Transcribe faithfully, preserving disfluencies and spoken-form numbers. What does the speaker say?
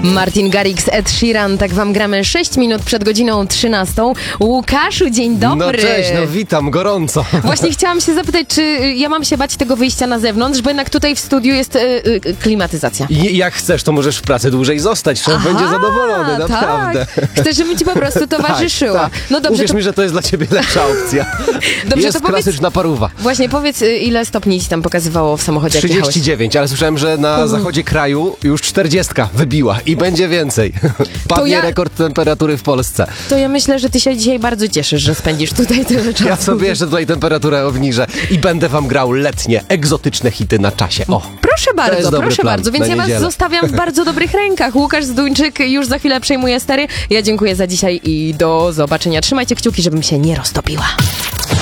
Martin Garrix, Ed Sheeran, tak wam gramy sześć minut przed godziną trzynastą. Łukaszu, dzień dobry. No cześć, no witam, gorąco. Właśnie chciałam się zapytać, czy ja mam się bać tego wyjścia na zewnątrz, bo jednak tutaj w studiu jest y, y, klimatyzacja. I jak chcesz, to możesz w pracy dłużej zostać, szef Aha, będzie zadowolony, tak. naprawdę. Chcę, żebym ci po prostu towarzyszyła. Tak, tak. No dobrze, Uwierz to... mi, że to jest dla ciebie lepsza opcja. Dobrze, jest to powiedz... klasyczna parówa. Właśnie powiedz, y, ile stopni ci tam pokazywało w samochodzie, jak trzydzieści dziewięć, ale słyszałem, że na Mhm. zachodzie kraju już czterdziestka wybiła i będzie więcej. Padnie ja- rekord temperatury w Polsce. To ja myślę, że ty się dzisiaj bardzo cieszysz, że spędzisz tutaj tyle czasu. Ja sobie jeszcze tutaj temperaturę obniżę i będę wam grał letnie, egzotyczne hity na czasie. O, Proszę To bardzo, jest dobry proszę plan bardzo, więc na ja was niedzielę. zostawiam w bardzo dobrych rękach. Łukasz Zduńczyk już za chwilę przejmuje stery. Ja dziękuję za dzisiaj i do zobaczenia. Trzymajcie kciuki, żebym się nie roztopiła.